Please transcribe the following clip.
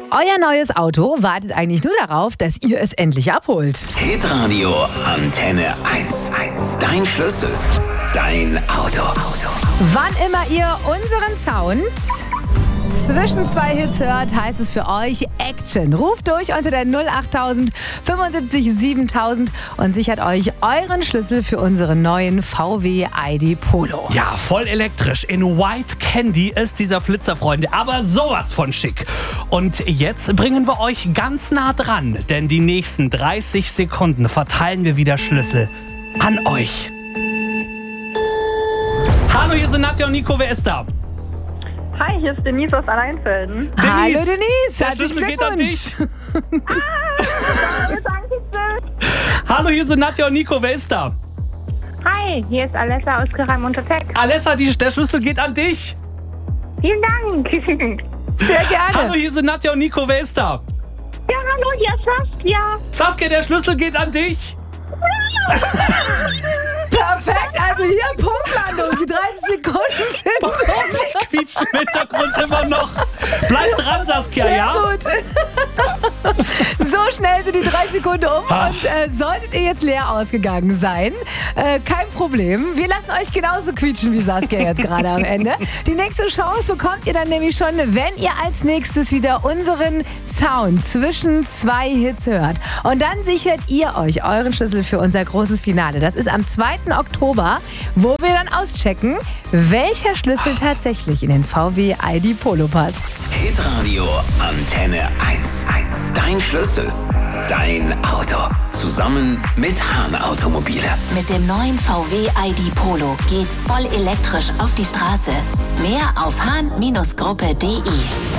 Euer neues Auto wartet eigentlich nur darauf, dass ihr es endlich abholt. Hitradio Antenne 1. Dein Schlüssel. Dein Auto. Wann immer ihr unseren Sound zwischen zwei Hits hört, heißt es für euch Action. Ruft durch unter der 08000 75 7000 und sichert euch euren Schlüssel für unseren neuen VW ID Polo. Ja, voll elektrisch. In White Candy ist dieser Flitzer, Freunde, aber sowas von schick. Und jetzt bringen wir euch ganz nah dran, denn die nächsten 30 Sekunden verteilen wir wieder Schlüssel an euch. Hallo, hier sind Nadja und Nico, wer ist da? Hi, hier ist Denise aus Alleinfelden. Hallo Denise, der herzlichen Schlüssel geht an dich. Dankeschön. Hallo, hier sind Nadja und Nico, wer ist da? Hi, hier ist Alessa aus Kirchheim-Untertech. Alessa, der Schlüssel geht an dich. Vielen Dank. Sehr gerne. Hallo, hier sind Nadja und Nico, wer ist da? Ja, hallo, hier ist Saskia. Saskia, der Schlüssel geht an dich. Perfekt, also hier Punktlandung. Die 30 Sekunden sind um. Quietscht im Hintergrund immer noch. Bleib dran, Saskia, Sehr ja? gut. So schnell sind die 3 Sekunden um und solltet ihr jetzt leer ausgegangen sein, kein Problem. Wir lassen euch genauso quietschen wie Saskia jetzt gerade am Ende. Die nächste Chance bekommt ihr dann nämlich schon, wenn ihr als nächstes wieder unseren Sound zwischen zwei Hits hört. Und dann sichert ihr euch euren Schlüssel für unser großes Finale. Das ist am 2. Oktober, wo wir dann auschecken, welcher Schlüssel tatsächlich in den VW ID Polo passt. Hitradio Antenne 1. Dein Schlüssel. Dein Auto. Zusammen mit Hahn Automobile. Mit dem neuen VW ID Polo geht's voll elektrisch auf die Straße. Mehr auf hahn-gruppe.de.